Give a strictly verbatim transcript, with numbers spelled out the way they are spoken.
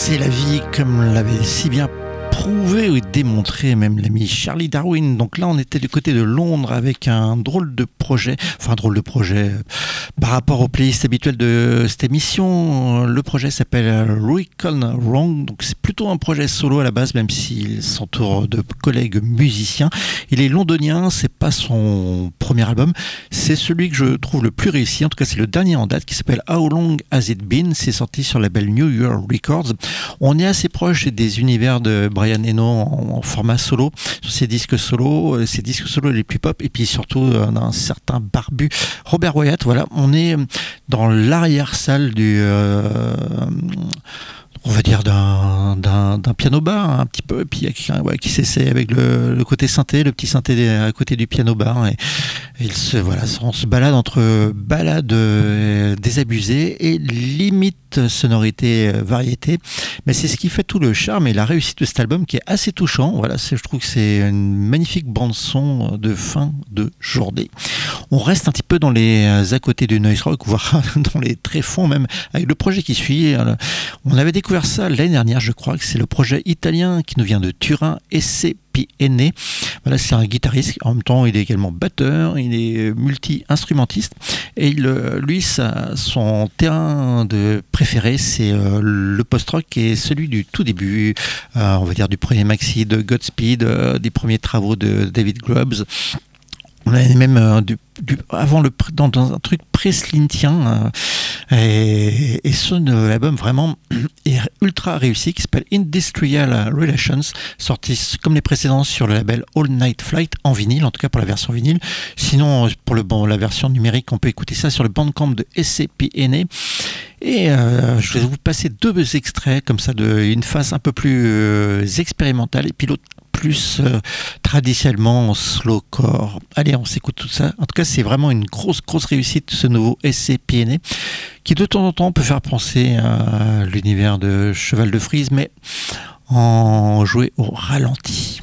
C'est la vie comme l'avait si bien prouvé ou démontré même l'ami Charlie Darwin. Donc là on était du côté de Londres avec un drôle de projet, enfin un drôle de projet par rapport aux playlists habituelles de cette émission. Le projet s'appelle Recon Wrong, donc c'est plutôt un projet solo à la base, même s'il s'entoure de collègues musiciens. Il est londonien, c'est pas son premier album, c'est celui que je trouve le plus réussi, en tout cas c'est le dernier en date, qui s'appelle How Long Has It Been. C'est sorti sur le label New Year Records. On est assez proche des univers de Brian Eno en, en format solo, sur ses disques solo, ses disques solo les plus pop, et puis surtout euh, d'un certain barbu Robert Wyatt. Voilà, on est dans l'arrière-salle du euh, on va dire d'un, d'un, d'un piano bar un petit peu, et puis il y a quelqu'un ouais, qui s'essaie avec le, le côté synthé, le petit synthé à côté du piano bar, et, et il se, voilà, on se balade entre balade euh, désabusée et limite sonorité euh, variété, mais c'est ce qui fait tout le charme et la réussite de cet album, qui est assez touchant. Voilà, c'est, je trouve que c'est une magnifique bande son de fin de journée. On reste un petit peu dans les à côté du noise rock, voire dans les tréfonds même, avec le projet qui suit. On avait découvert ça l'année dernière, je crois que c'est le projet italien qui nous vient de Turin, E C P N. Voilà, c'est un guitariste, en même temps il est également batteur, il est multi-instrumentiste, et il, lui ça, son terrain de préféré c'est euh, le post-rock, et celui du tout début, euh, on va dire du premier maxi de Godspeed, euh, des premiers travaux de David Grubbs. On avait même euh, du, du, avant le dans, dans un truc pré-slintien, euh, et, et ce euh, album vraiment est ultra réussi, qui s'appelle Industrial Relations, sorti comme les précédents sur le label All Night Flight en vinyle, en tout cas pour la version vinyle. Sinon pour le bon la version numérique, on peut écouter ça sur le Bandcamp de E C P N. Et euh, je vais vous passer deux extraits comme ça, de une phase un peu plus euh, expérimentale, et puis l'autre plus euh, traditionnellement slowcore. Allez, on s'écoute tout ça. En tout cas, c'est vraiment une grosse, grosse réussite, ce nouveau E C P N, qui de temps en temps peut faire penser à l'univers de Cheval de Frise, mais en joué au ralenti.